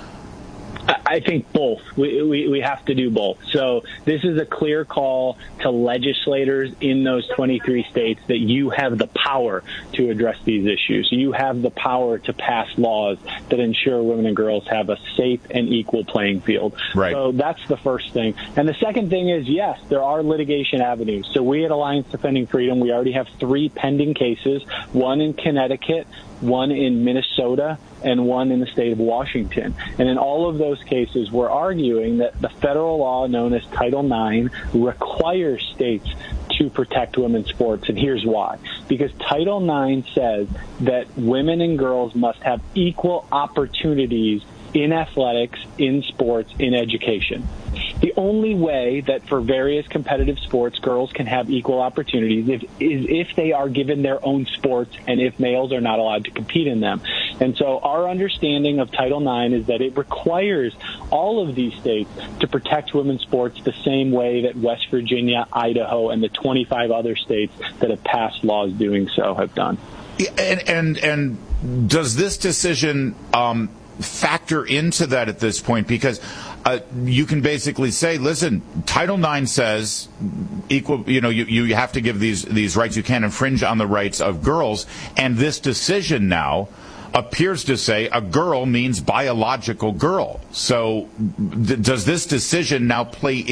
I think both. We have to do both. So this is a clear call to legislators in those 23 states that you have the power to address these issues. You have the power to pass laws that ensure women and girls have a safe and equal playing field. Right. So that's the first thing. And the second thing is, yes, there are litigation avenues. So we at Alliance Defending Freedom, we already have 3 pending cases, one in Connecticut, one in Minnesota, and one in the state of Washington. And in all of those cases, we're arguing that the federal law known as Title IX requires states to protect women's sports, and here's why. Because Title IX says that women and girls must have equal opportunities in athletics, in sports, in education. The only way that for various competitive sports girls can have equal opportunities is if they are given their own sports and if males are not allowed to compete in them. And so our understanding of Title IX is that it requires all of these states to protect women's sports the same way that West Virginia, Idaho, and the 25 other states that have passed laws doing so have done. And does this decision factor into that at this point? Because you can basically say, listen, Title IX says equal. You have to give these rights. You can't infringe on the rights of girls. And this decision now appears to say a girl means biological girl. So does this decision now play